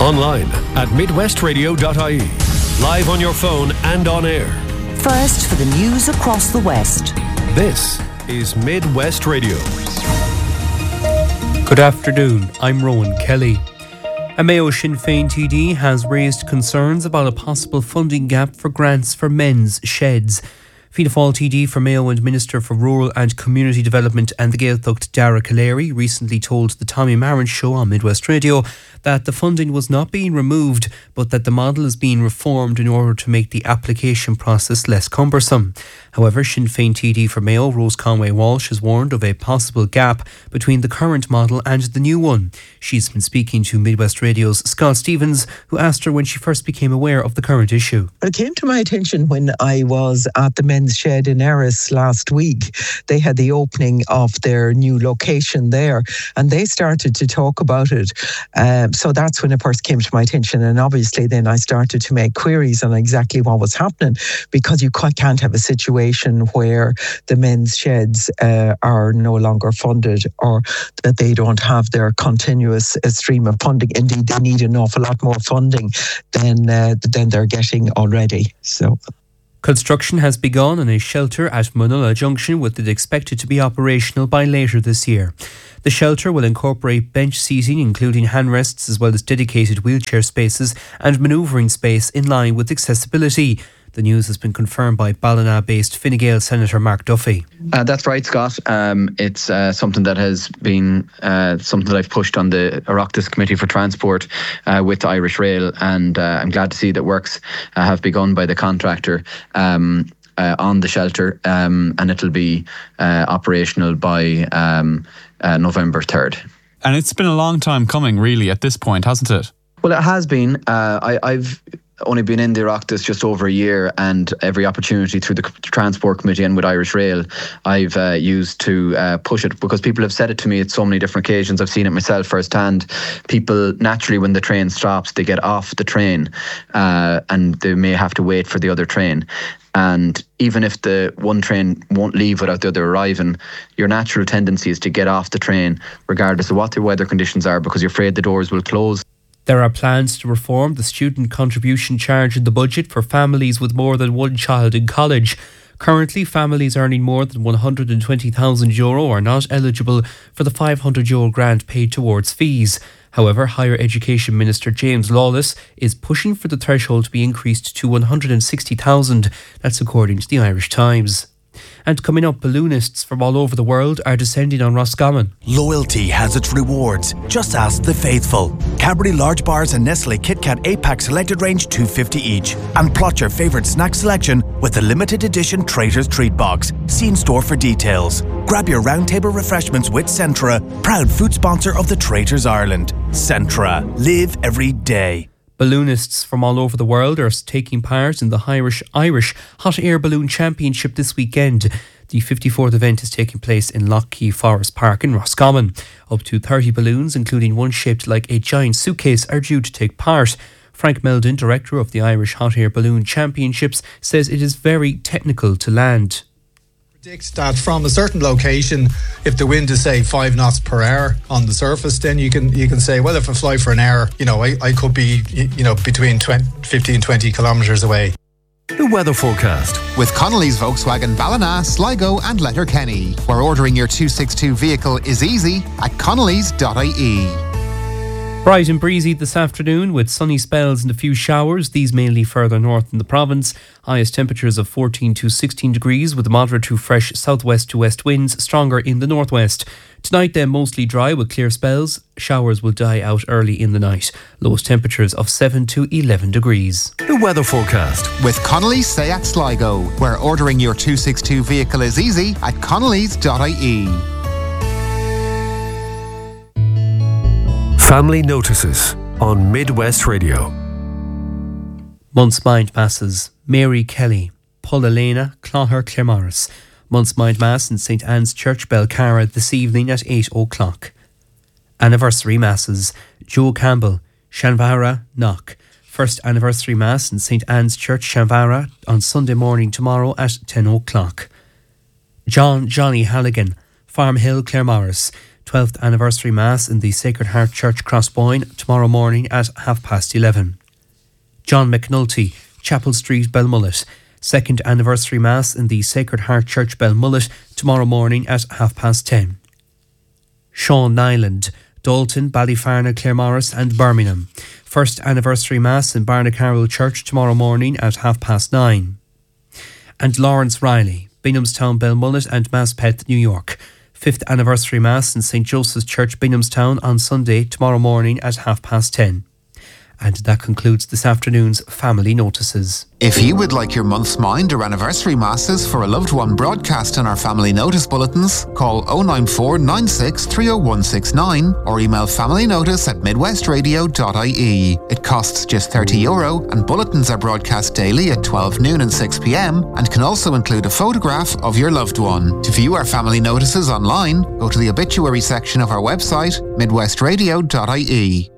Online at midwestradio.ie. Live on your phone and on air. First for the news across the West. This is Midwest Radio. Good afternoon, I'm Rowan Kelly. A Mayo Sinn Féin TD has raised concerns about a possible funding gap for grants for men's sheds. Fianna Fáil TD for Mayo and Minister for Rural and Community Development and the Gaeltacht Dara Callery recently told the Tommy Marin Show on Midwest Radio that the funding was not being removed, but that the model is being reformed in order to make the application process less cumbersome. However, Sinn Féin TD for Mayo, Rose Conway Walsh, has warned of a possible gap between the current model and the new one. She's been speaking to Midwest Radio's Scott Stevens, who asked her when she first became aware of the current issue. It came to my attention when I was at the men's shed in Erris last week. They had the opening of their new location there, and they started to talk about it. So that's when it first came to my attention, and obviously then I started to make queries on exactly what was happening, because you can't have a situation where the men's sheds are no longer funded, or that they don't have their continuous stream of funding. Indeed, they need an awful lot more funding than they're getting already. So construction has begun on a shelter at Munulla Junction, with it expected to be operational by later this year. The shelter will incorporate bench seating, including handrests, as well as dedicated wheelchair spaces and manoeuvring space in line with accessibility. The news has been confirmed by Ballina-based Fine Gael Senator Mark Duffy. That's right, Scott. It's something that has been something that I've pushed on the Oireachtas Committee for Transport with Irish Rail, and I'm glad to see that works have begun by the contractor on the shelter, and it'll be operational by November 3rd. And it's been a long time coming, really, at this point, hasn't it? Well, it has been. I've only been in the Oireachtas just over a year, and every opportunity through the Transport Committee and with Irish Rail I've used to push it, because people have said it to me at so many different occasions. I've seen it myself firsthand. People, naturally, when the train stops, they get off the train and they may have to wait for the other train. And even if the one train won't leave without the other arriving, your natural tendency is to get off the train regardless of what the weather conditions are, because you're afraid the doors will close. There are plans to reform the student contribution charge in the budget for families with more than one child in college. Currently, families earning more than €120,000 are not eligible for the €500 grant paid towards fees. However, Higher Education Minister James Lawless is pushing for the threshold to be increased to €160,000. That's according to the Irish Times. And coming up, balloonists from all over the world are descending on Roscommon. Loyalty has its rewards. Just ask the faithful. Cadbury large bars and Nestle KitKat 8-pack selected range $2.50 each. And plot your favourite snack selection with the limited edition Traitors Treat Box. See in store for details. Grab your roundtable refreshments with Centra, proud food sponsor of the Traitors Ireland. Centra. Live every day. Balloonists from all over the world are taking part in the Irish Hot Air Balloon Championship this weekend. The 54th event is taking place in Lochkey Forest Park in Roscommon. Up to 30 balloons, including one shaped like a giant suitcase, are due to take part. Frank Meldon, director of the Irish Hot Air Balloon Championships, says it is very technical to land. Predicts that from a certain location, if the wind is say 5 knots per hour on the surface, then you can say, well, if I fly for an hour, I could be between 15 20 kilometres away. The weather forecast with Connolly's Volkswagen Ballina, Sligo and Letterkenny, where ordering your 262 vehicle is easy at connellys.ie. Bright and breezy this afternoon with sunny spells and a few showers, these mainly further north in the province. Highest temperatures of 14 to 16 degrees with moderate to fresh southwest to west winds, stronger in the northwest. Tonight then mostly dry with clear spells. Showers will die out early in the night. Lowest temperatures of 7 to 11 degrees. The weather forecast with Connolly's Seat Sligo, where ordering your 262 vehicle is easy at connellys.ie. Family Notices on Midwest Radio. Month's Mind Masses. Mary Kelly, Paul Elena, Clogher Claremorris. Month's Mind Mass in St Anne's Church, Belcarra this evening at 8 o'clock. Anniversary Masses. Joe Campbell, Shanvara, Knock. First Anniversary Mass in St Anne's Church, Shanvara on Sunday morning tomorrow at 10 o'clock. Johnny Halligan, Farm Hill, Claremorris. 12th anniversary Mass in the Sacred Heart Church Crossboyne tomorrow morning at 11:30. John McNulty, Chapel Street, Belmullet. 2nd anniversary Mass in the Sacred Heart Church, Belmullet tomorrow morning at 10:30. Sean Nyland, Dalton, Ballyfarna, Claremorris and Birmingham. 1st anniversary Mass in Barnacarroll Church tomorrow morning at 9:30. And Lawrence Riley, Binghamstown, Belmullet and Maspeth, New York. 5th anniversary Mass in St. Joseph's Church, Binghamstown on Sunday tomorrow morning at 10:30. And that concludes this afternoon's Family Notices. If you would like your month's mind or anniversary masses for a loved one broadcast in our family notice bulletins, call 094 96 30169 or email familynotice@midwestradio.ie. It costs just €30 and bulletins are broadcast daily at 12 noon and 6 p.m. and can also include a photograph of your loved one. To view our family notices online, go to the obituary section of our website, midwestradio.ie.